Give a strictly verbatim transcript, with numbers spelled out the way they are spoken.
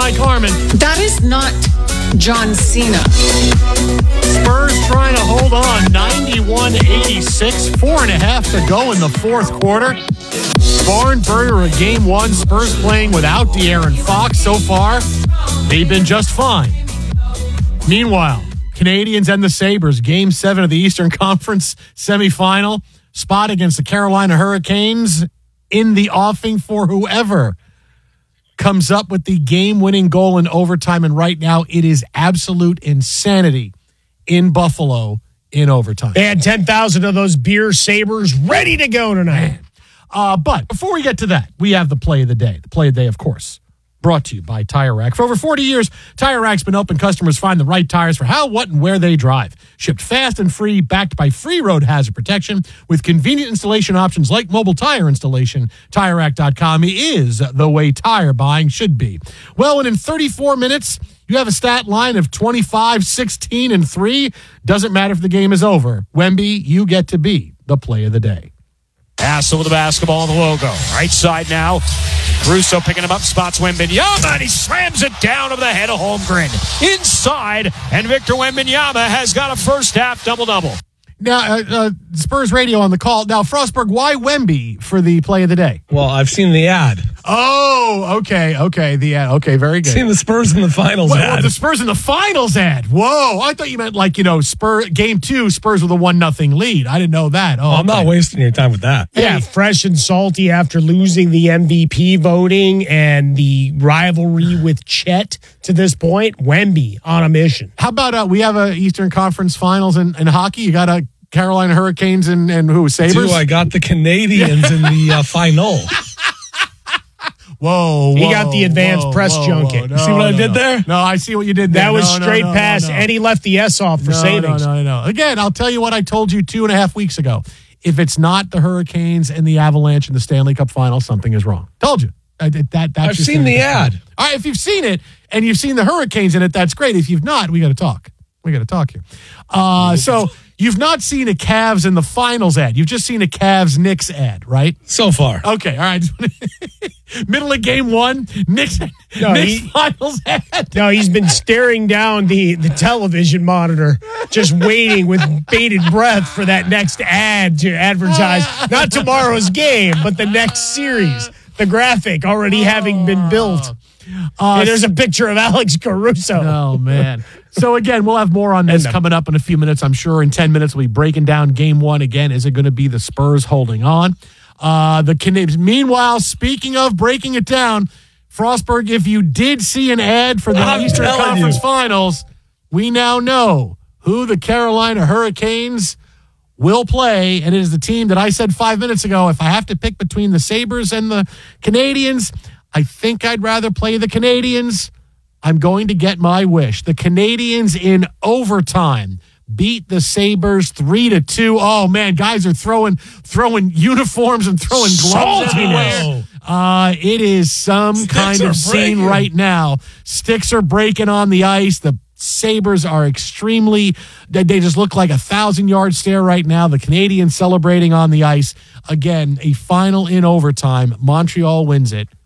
Mike Harmon. That is not John Cena. Spurs trying to hold on, ninety-one eighty-six. Four and a half to go in the fourth quarter. Barn burner of game one. Spurs playing without De'Aaron Fox so far. They've been just fine. Meanwhile, Canadians and the Sabres, game seven of the Eastern Conference semifinal. Spot against the Carolina Hurricanes in the offing for whoever comes up with the game-winning goal in overtime. And right now, it is absolute insanity in Buffalo in overtime. They had ten thousand of those beer Sabres ready to go tonight. Uh, but before we get to that, we have the play of the day. The play of the day, of course, brought to you by Tire Rack. For over forty years, Tire Rack's been helping customers find the right tires for how, what, and where they drive. Shipped fast and free, backed by free road hazard protection with convenient installation options like mobile tire installation. Tire Rack dot com is the way tire buying should be. Well, and in thirty-four minutes, you have a stat line of twenty-five, sixteen, and three. Doesn't matter if the game is over. Wemby, you get to be the play of the day. Hassel with the basketball on the logo. Right side now. Caruso picking him up, spots Wembanyama, and he slams it down over the head of Holmgren. Inside, and Victor Wembanyama has got a first half double-double. Now, uh, uh, Spurs Radio on the call. Now, Frostberg, why Wemby for the play of the day? Well, I've seen the ad. Oh, okay, okay, the ad. Okay, very good. Seen the Spurs in the finals well, ad. Well, the Spurs in the finals ad. Whoa, I thought you meant like, you know, Spur game two, Spurs with a one nothing lead. I didn't know that. Oh, well, I'm okay. not wasting your time with that. Yeah, fresh and salty after losing the M V P voting and the rivalry with Chet to this point. Wemby on a mission. How about uh, we have a Eastern Conference Finals in, in hockey? You got a Carolina Hurricanes and, and who, Sabres? Do I got the Canadians in the uh, final. Whoa, whoa, he got the advanced whoa, press whoa, junket. Whoa, no, you see what no, I did no. there? No, I see what you did there. That was no, straight no, no, pass, no. and he left the S off for no, savings. No, no, no. Again, I'll tell you what I told you two and a half weeks ago. If it's not the Hurricanes and the Avalanche in the Stanley Cup final, something is wrong. Told you. I, that, that, that's I've just seen the ad. All right, if you've seen it and you've seen the Hurricanes in it, that's great. If you've not, we got to talk. We got to talk here. Uh, so you've not seen a Cavs in the finals ad. You've just seen a Cavs-Knicks ad, right? So far. Okay, all right. Middle of game one, Knicks, No, Knicks he- finals ad. No, he's been staring down the, the television monitor, just waiting with bated breath for that next ad to advertise, not tomorrow's game, but the next series. The graphic already having been built. Uh, And there's a picture of Alex Caruso. Oh, man. So, again, we'll have more on this And the- coming up in a few minutes. I'm sure in ten minutes we'll be breaking down game one again. Is it going to be the Spurs holding on? Uh, the Canadians. Meanwhile, speaking of breaking it down, Frostberg, if you did see an ad for the I'm Eastern telling Conference you. Finals, we now know who the Carolina Hurricanes will play, and it is the team that I said five minutes ago, if I have to pick between the Sabres and the Canadians, I think I'd rather play the Canadians. I'm going to get my wish. The Canadians in overtime beat the Sabres three to two. Oh, man, guys are throwing throwing uniforms and throwing gloves everywhere. Uh, it is some Sticks kind are of scene breaking. right now. Sticks are breaking on the ice. The Sabres are extremely, they they just look like a thousand-yard stare right now. The Canadians celebrating on the ice. Again, a final in overtime. Montreal wins it